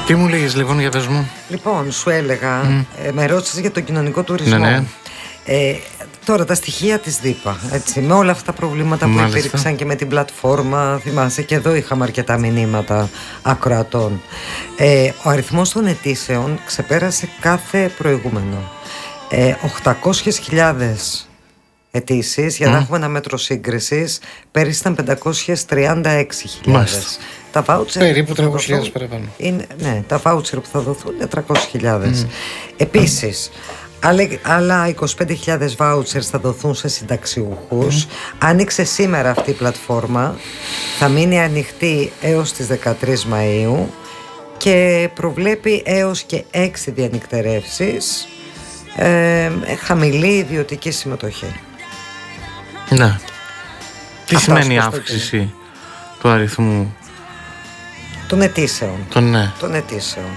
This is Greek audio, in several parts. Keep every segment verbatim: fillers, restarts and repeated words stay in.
Τι μου λέγεις λοιπόν, για πες μου. Λοιπόν, σου έλεγα, mm. ε, με ρώτησες για τον κοινωνικό τουρισμό. Ναι, ναι. Ε, τώρα τα στοιχεία της ΔΥΠΑ, έτσι, με όλα αυτά τα προβλήματα που Μάλιστα. υπήρξαν και με την πλατφόρμα, θυμάσαι, και εδώ είχαμε αρκετά μηνύματα ακροατών. Ε, ο αριθμός των αιτήσεων ξεπέρασε κάθε προηγούμενο. Ε, οκτακόσιες χιλιάδες αιτήσεις, για mm. να έχουμε ένα μέτρο σύγκρισης. Πέρυσι ήταν πεντακόσιες τριάντα έξι χιλιάδες. Τα voucher περίπου τριακόσιες χιλιάδες παραπάνω. Είναι, ναι, τα voucher που θα δοθούν είναι τριακόσιες χιλιάδες. Mm. Επίσης, άλλα είκοσι πέντε χιλιάδες vouchers θα δοθούν σε συνταξιούχους. Mm. Άνοιξε σήμερα αυτή η πλατφόρμα. Θα μείνει ανοιχτή έως τις δεκατρείς Μαΐου και προβλέπει έως και έξι διανυκτερεύσεις. Ε, χαμηλή ιδιωτική συμμετοχή. Ναι. Τι Αυτά σημαίνει αύξηση του αριθμού των αιτήσεων? Τον, ναι. Των αιτήσεων.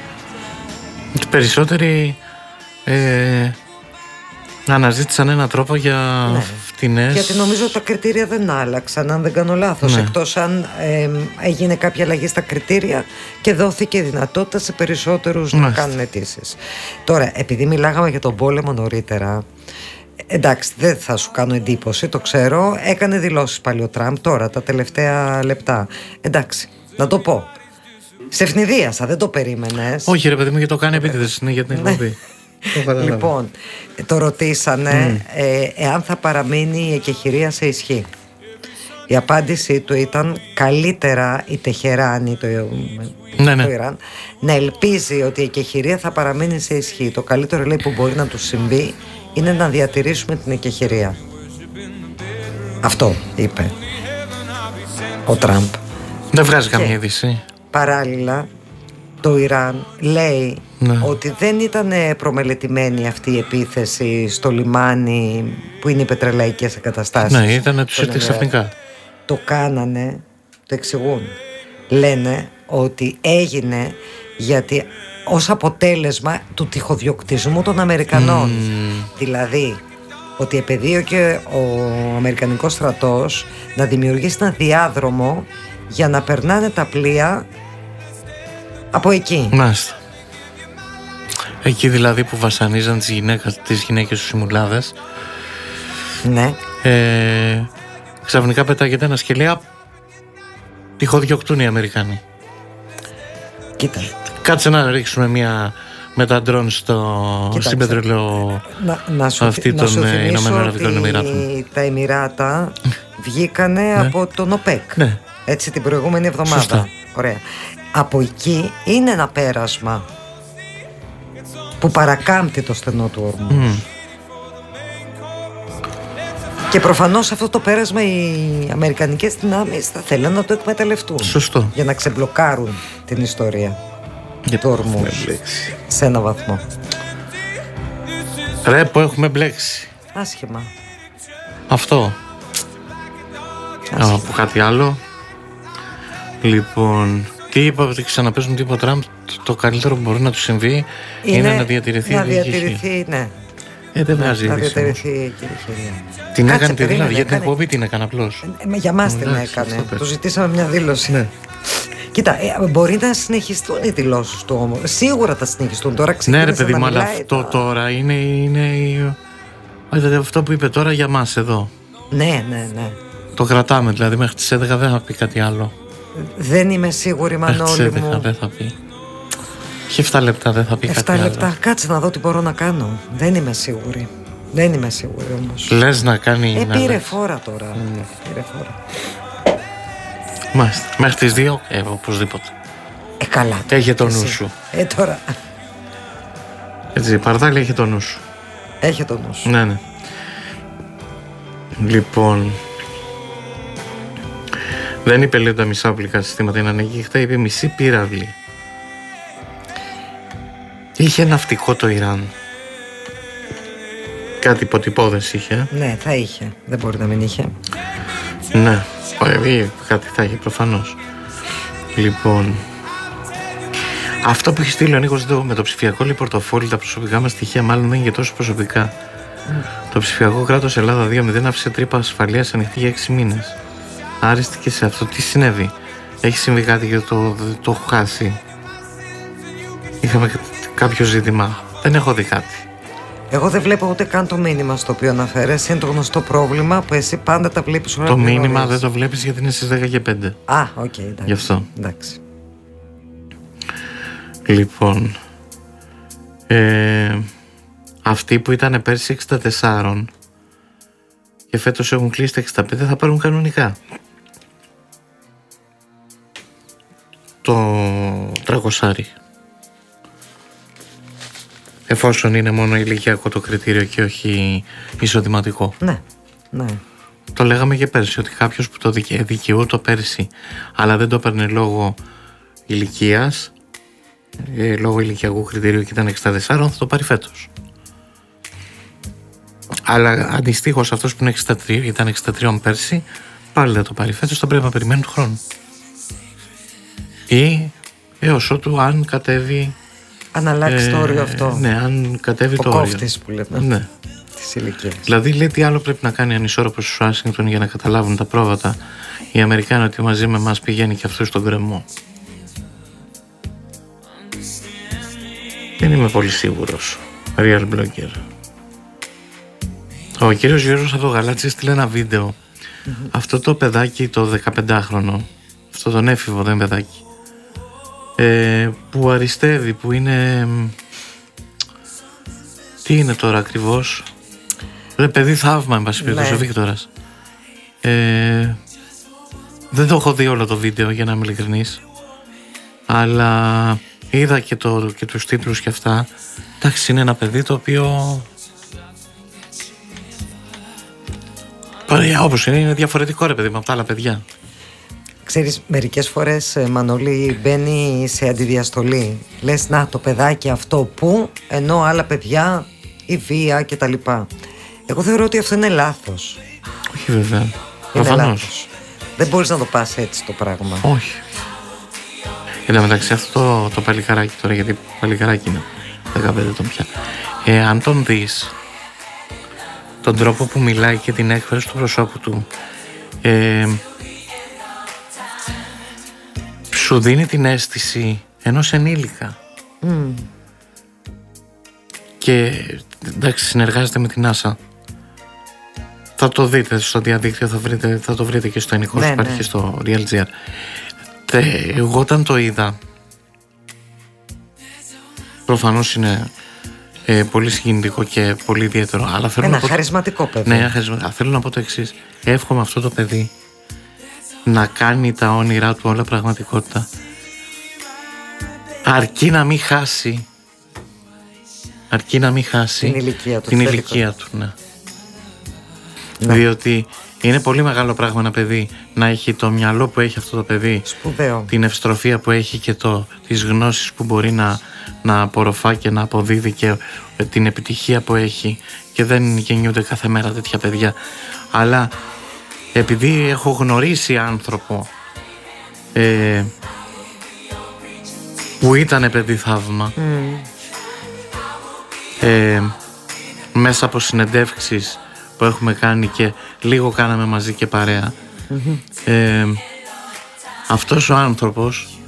Οι περισσότεροι ε, αναζήτησαν έναν τρόπο για ναι. φτηνές. Γιατί νομίζω ότι τα κριτήρια δεν άλλαξαν, αν δεν κάνω λάθος. Ναι. Εκτός αν ε, έγινε κάποια αλλαγή στα κριτήρια και δόθηκε δυνατότητα σε περισσότερους ναι. να κάνουν αιτήσεις. Τώρα, επειδή μιλάγαμε για τον πόλεμο νωρίτερα, εντάξει, δεν θα σου κάνω εντύπωση, το ξέρω. Έκανε δηλώσεις πάλι ο Τραμπ τώρα, τα τελευταία λεπτά. Εντάξει, να το πω. Σε ευνηδίασα, δεν το περίμενες? Όχι ρε παιδί μου, γιατί το κάνει επίτηδες, είναι για την εκπομπή. Λοιπόν, το ρωτήσανε mm. ε, εάν θα παραμείνει η εκεχηρία σε ισχύ. Η απάντησή του ήταν καλύτερα η Τεχεράνη, το, ναι, ναι. το Ιράν, να ελπίζει ότι η εκεχηρία θα παραμείνει σε ισχύ. Το καλύτερο, λέει, που μπορεί να του συμβεί είναι να διατηρήσουμε την εκεχηρία. Αυτό είπε ο Τραμπ. Δεν βγάζει καμία είδηση. Παράλληλα, το Ιράν λέει ναι. ότι δεν ήταν προμελετημένη αυτή η επίθεση στο λιμάνι που είναι οι πετρελαϊκές εγκαταστάσεις. Ναι, ήταν τους ήρθε ξαφνικά. Το κάνανε, το εξηγούν. Λένε ότι έγινε γιατί ως αποτέλεσμα του τυχοδιοκτισμού των Αμερικανών. Mm. Δηλαδή ότι επεδίωκε ο Αμερικανικός στρατός να δημιουργήσει ένα διάδρομο για να περνάνε τα πλοία από εκεί. Μάλιστα. Εκεί δηλαδή που βασανίζαν τις γυναίκες, τις γυναίκες στους Σιμουλάδες. Ναι. ε, Ξαφνικά πετάγεται ένα σκελέα. Τυχοδιοκτούν οι Αμερικανοί. Κοίτα, κάτσε να ρίξουμε μια με τα ντρόν στο, στην πετρελαίο να, να σου, αυτή να των Ηνωμένων Αραβικών Εμιράτων. Τα Εμιράτα βγήκανε ναι. από τον ΟΠΕΚ. Ναι. Έτσι την προηγούμενη εβδομάδα. Σωστά. Ωραία. Από εκεί είναι ένα πέρασμα που παρακάμπτει το στενό του Ορμούζ. Mm. Και προφανώς αυτό το πέρασμα οι αμερικανικές δυνάμεις θα θέλουν να το εκμεταλλευτούν. Σωστό. Για να ξεμπλοκάρουν την ιστορία για του Ορμούζ σε ένα βαθμό. Ρε που έχουμε μπλέξει. Άσχημα. Αυτό. Από κάτι άλλο. Λοιπόν, τι είπα, ότι ξαναπέζουν τίποτα Τραμπ. Το καλύτερο που μπορεί να του συμβεί είναι, είναι να διατηρηθεί να διατηρηθεί, ναι. Ε, δεν βγάζει να είδηση. διατηρηθεί η κυρία. Την Κάτσε, έκανε τη δηλαδή, για την έκανε... εκπομπή την έκανε απλώς. Ε, για μας την έκανε. Το ζητήσαμε μια δήλωση. Ναι. Κοίτα, ε, μπορεί να συνεχιστούν οι δηλώσεις του όμως. Σίγουρα θα συνεχιστούν τώρα. Ναι, ρε παιδί μου, αλλά αυτό τα... τώρα είναι, είναι αυτό που είπε τώρα για μας εδώ. Ναι, ναι, ναι. Το κρατάμε, δηλαδή μέχρι τις έντεκα δεν θα πει κάτι άλλο. Δεν είμαι σίγουρη, Μανώλη μου. Μέχρι τις έντεκα δεν θα πει. Και εφτά λεπτά δεν θα πει κάτι άλλο. εφτά λεπτά, κάτσε να δω τι μπορώ να κάνω. Δεν είμαι σίγουρη. Δεν είμαι σίγουρη όμως. Λες να κάνει. Ε, να πήρε λες. φόρα τώρα. Mm. Πήρε φόρα. Μάλιστα. Μέχρι τις δύο, ε, οπωσδήποτε. Ε, καλά. Έχει το νου σου. Ε, τώρα. Έτσι, Παρδάλη, έχει το νου σου. Έχει το νου σου. Ναι, ναι. Λοιπόν. Δεν είπε, λέει, τα μισά οπλικά συστήματα είναι ανοιχτά, είπε μισή πύραυλη. Είχε ναυτικό το Ιράν. Κάτι υποτυπώδες είχε. Ναι, θα είχε. Δεν μπορεί να μην είχε. Ναι, κάτι θα είχε προφανώς. Λοιπόν, αυτό που έχει στείλει ο Νίκος με το ψηφιακό λέει πορτοφόλι, τα προσωπικά μας στοιχεία μάλλον δεν είναι και τόσο προσωπικά. Mm. Το ψηφιακό κράτος Ελλάδα δύο μηδέν άφησε τρύπα ασφαλείας ανοιχτή για έξι μήνες. Άριστη και σε αυτό. Τι συνέβη? Έχει συμβεί κάτι και το, το έχω χάσει? είχαμε κάποιο ζήτημα. Δεν έχω δει κάτι. Εγώ δεν βλέπω ούτε καν το μήνυμα στο οποίο αναφέρεσαι. Είναι το γνωστό πρόβλημα που εσύ πάντα τα βλέπεις ώρα. Το μήνυμα δεν το βλέπεις γιατί είναι στις δέκα και πέντε. Α, οκ, okay, εντάξει. Γι' αυτό. Εντάξει. Λοιπόν, ε, αυτοί που ήταν πέρσι εξήντα τέσσερα και φέτος έχουν κλείσει τα εξήντα πέντε θα πάρουν κανονικά το τριακοσάρι. Εφόσον είναι μόνο ηλικιακό το κριτήριο και όχι εισοδηματικό. Ναι, ναι. Το λέγαμε και πέρσι ότι κάποιος που το δικαιούται το πέρσι αλλά δεν το έπαιρνε λόγω ηλικίας, ε, λόγω ηλικιακού κριτήριου και ήταν εξήντα τέσσερα, θα το πάρει φέτος. Αλλά αντιστοίχως αυτός που είναι εξήντα τρία, ήταν εξήντα τρία πέρσι, πάλι δεν το πάρει φέτος, θα πρέπει να περιμένει του χρόνου. Ή έως ότου αν κατέβει. Αν αλλάξει ε, το όριο αυτό. Ναι, αν κατέβει ο το όριο. Ο κόφτης που λέμε. Ναι. Της ηλικίας. Δηλαδή λέει τι άλλο πρέπει να κάνει ανισόρροπος στους Ουάσιγκτον για να καταλάβουν τα πρόβατα οι Αμερικάνοι ότι μαζί με εμάς πηγαίνει και αυτούς στον γκρεμό. Δεν είμαι πολύ σίγουρος. Real blogger. Ο κύριος Γιώργος Αδογαλάτσης στείλε ένα βίντεο. Mm-hmm. Αυτό το παιδάκι, το δεκαπεντάχρονο, αυτό τον έφηβο, δεν παιδάκι, ε, που αριστεύει, που είναι. Τι είναι τώρα ακριβώς? Ρε παιδί θαύμα, εν πάση περιπτώσει, ο Βίκτορας. Ε, δεν το έχω δει όλο το βίντεο, για να είμαι ειλικρινής, αλλά είδα και, το, και τους τίτλους και αυτά. Εντάξει, είναι ένα παιδί το οποίο όπως είναι, είναι διαφορετικό ρε παιδί με από τα άλλα παιδιά. Ξέρεις, μερικές φορές, Μανώλη, μπαίνει σε αντιδιαστολή. Λες, να, το παιδάκι αυτό που, ενώ άλλα παιδιά, η βία και τα λοιπά. Εγώ θεωρώ ότι αυτό είναι λάθος. Όχι βέβαια. Είναι Προφανώς. λάθος. Δεν μπορείς να το πας έτσι το πράγμα. Όχι. Εν τω μεταξύ αυτό το, το παλικαράκι τώρα, γιατί παλικαράκι είναι δεκαπέντε τον πια, ε, αν τον δεις τον τρόπο που μιλάει και την έκφραση του προσώπου του, ε, σου δίνει την αίσθηση ενός ενήλικα. Mm. Και εντάξει, συνεργάζεται με την NASA. Θα το δείτε στο διαδίκτυο, θα, βρείτε, θα το βρείτε και στο ενικό, ναι, υπάρχει, ναι, στο RealGR. Εγώ όταν το είδα, προφανώς είναι ε, πολύ συγκινητικό και πολύ ιδιαίτερο, αλλά θέλω ένα να πω, χαρισματικό παιδί. Ναι, χαρισματικό. Θέλω να πω το εξής. Εύχομαι αυτό το παιδί να κάνει τα όνειρά του όλα πραγματικότητα, αρκεί να μην χάσει αρκεί να μην χάσει την ηλικία του, την ηλικία του, ναι. Ναι. Διότι είναι πολύ μεγάλο πράγμα ένα παιδί να έχει το μυαλό που έχει αυτό το παιδί. Σπουδαίο. Την ευστροφία που έχει και το, τις γνώσεις που μπορεί να, να απορροφά και να αποδίδει και την επιτυχία που έχει, και δεν γεννιούνται κάθε μέρα τέτοια παιδιά. Αλλά επειδή έχω γνωρίσει άνθρωπο ε, που ήταν παιδί θαύμα, mm. ε, μέσα από συνεντεύξεις που έχουμε κάνει και λίγο κάναμε μαζί και παρέα, mm-hmm. ε, αυτός ο άνθρωπος